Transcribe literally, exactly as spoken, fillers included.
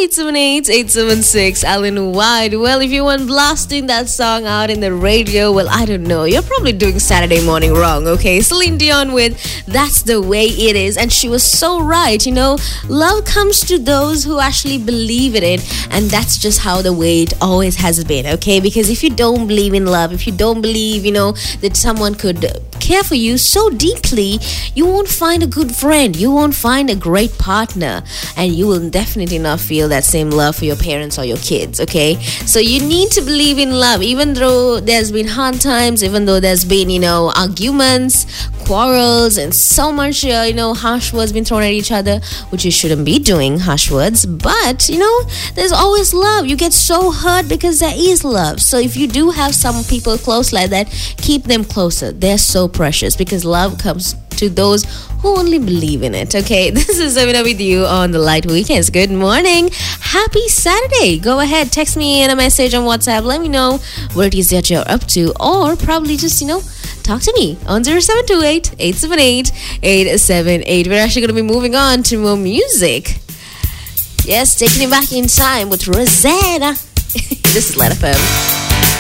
eight seven eight, eight seven six, Alan White. Well, if you want blasting that song out in the radio, well, I don't know. You're probably doing Saturday morning wrong, okay? Celine Dion with That's the Way It Is. And she was so right, you know. Love comes to those who actually believe in it. And that's just how the way it always has been, okay? Because if you don't believe in love, if you don't believe, you know, that someone could care for you so deeply, you won't find a good friend. You won't find a great partner. And you will definitely not feel that same love for your parents or your kids, okay? So you need to believe in love, even though there's been hard times, even though there's been, you know, arguments, quarrels, and so much, uh, you know, harsh words being thrown at each other, which you shouldn't be doing, harsh words. But, you know, there's always love. You get so hurt because there is love. So if you do have some people close like that, keep them closer. They're so precious because love comes to those who only believe in it, okay? This is Amina with you on the Light Weekends. Good morning. Happy Saturday. Go ahead, text me in a message on WhatsApp. Let me know what it is that you're up to, or probably just, you know, talk to me on zero seven two eight, eight seven eight, eight seven eight. We're actually going to be moving on to more music. Yes, taking it back in time with Rosanna. This is Let F M.